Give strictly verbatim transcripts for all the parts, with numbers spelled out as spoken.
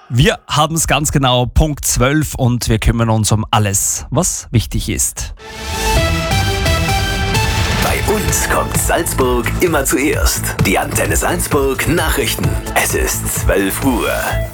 Wir haben es ganz genau, Punkt zwölf, und wir kümmern uns um alles, was wichtig ist. Bei uns kommt Salzburg immer zuerst. Die Antenne Salzburg Nachrichten. Es ist zwölf Uhr.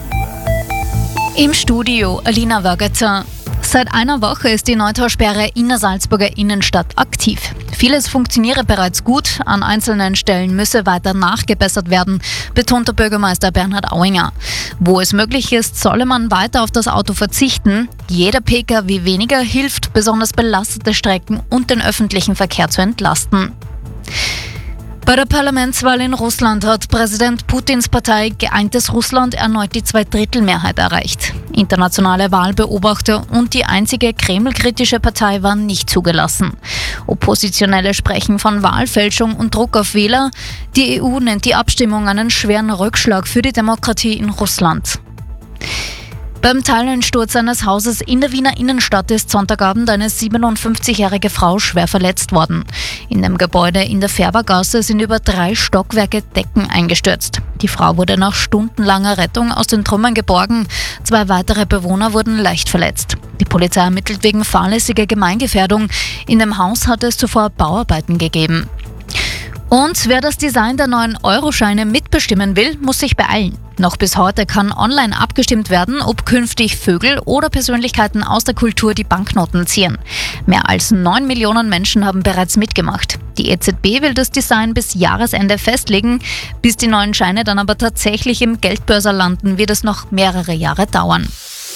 Im Studio Alina Wörgetzer. Seit einer Woche ist die Neutaussperre in der Salzburger Innenstadt aktiv. Vieles funktioniere bereits gut, an einzelnen Stellen müsse weiter nachgebessert werden, betont der Bürgermeister Bernhard Auinger. Wo es möglich ist, solle man weiter auf das Auto verzichten. Jeder P K W weniger hilft, besonders belastete Strecken und den öffentlichen Verkehr zu entlasten. Bei der Parlamentswahl in Russland hat Präsident Putins Partei Geeintes Russland erneut die Zweidrittelmehrheit erreicht. Internationale Wahlbeobachter und die einzige kremlkritische Partei waren nicht zugelassen. Oppositionelle sprechen von Wahlfälschung und Druck auf Wähler. Die E U nennt die Abstimmung einen schweren Rückschlag für die Demokratie in Russland. Beim Teileinsturz eines Hauses in der Wiener Innenstadt ist Sonntagabend eine siebenundfünfzigjährige Frau schwer verletzt worden. In dem Gebäude in der Färbergasse sind über drei Stockwerke Decken eingestürzt. Die Frau wurde nach stundenlanger Rettung aus den Trümmern geborgen. Zwei weitere Bewohner wurden leicht verletzt. Die Polizei ermittelt wegen fahrlässiger Gemeingefährdung. In dem Haus hat es zuvor Bauarbeiten gegeben. Und wer das Design der neuen Euroscheine mitbestimmen will, muss sich beeilen. Noch bis heute kann online abgestimmt werden, ob künftig Vögel oder Persönlichkeiten aus der Kultur die Banknoten ziehen. Mehr als neun Millionen Menschen haben bereits mitgemacht. Die E Z B will das Design bis Jahresende festlegen. Bis die neuen Scheine dann aber tatsächlich im Geldbörser landen, wird es noch mehrere Jahre dauern.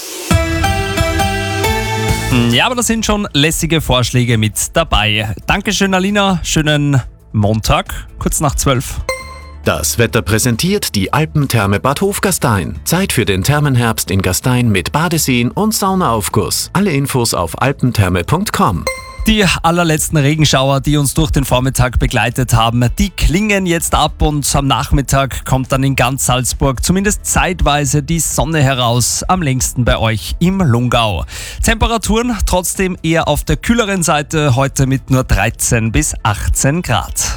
Ja, aber da sind schon lässige Vorschläge mit dabei. Dankeschön, Alina. Schönen Montag, kurz nach zwölf. Das Wetter präsentiert die Alpentherme Bad Hofgastein. Zeit für den Thermenherbst in Gastein mit Badeseen und Saunaaufguss. Alle Infos auf alpentherme punkt com. Die allerletzten Regenschauer, die uns durch den Vormittag begleitet haben, die klingen jetzt ab, und am Nachmittag kommt dann in ganz Salzburg zumindest zeitweise die Sonne heraus, am längsten bei euch im Lungau. Temperaturen trotzdem eher auf der kühleren Seite, heute mit nur dreizehn bis achtzehn Grad.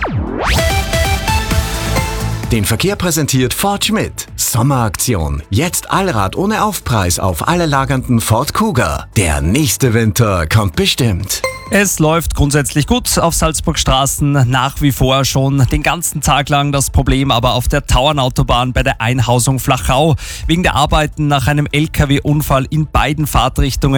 Den Verkehr präsentiert Ford Schmidt. Sommeraktion. Jetzt Allrad ohne Aufpreis auf alle lagernden Ford Kuga. Der nächste Winter kommt bestimmt. Es läuft grundsätzlich gut auf Salzburgstraßen, nach wie vor schon den ganzen Tag lang. Das Problem aber auf der Tauernautobahn bei der Einhausung Flachau. Wegen der Arbeiten nach einem L K W-Unfall in beiden Fahrtrichtungen